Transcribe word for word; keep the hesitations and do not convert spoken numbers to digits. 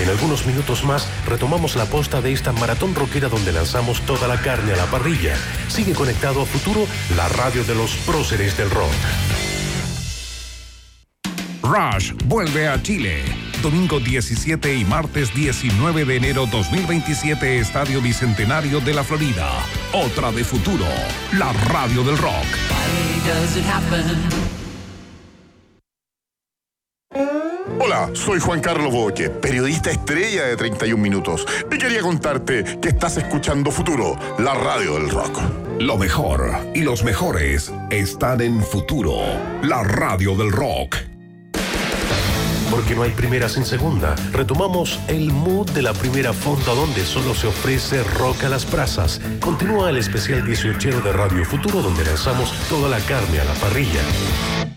En algunos minutos más retomamos la posta de esta maratón rockera donde lanzamos toda la carne a la parrilla. Sigue conectado a Futuro, la radio de los próceres del rock. Rush vuelve a Chile. Domingo diecisiete y martes diecinueve de enero dos mil veintisiete, Estadio Bicentenario de la Florida. Otra de Futuro, la radio del rock. Hola, soy Juan Carlos Boque, periodista estrella de treinta y un minutos. Y quería contarte que estás escuchando Futuro, la radio del rock. Lo mejor y los mejores están en Futuro, la radio del rock. Porque no hay primera sin segunda, retomamos el mood de la primera fonda donde solo se ofrece rock a las brasas. Continúa el especial dieciochero de Radio Futuro donde lanzamos toda la carne a la parrilla.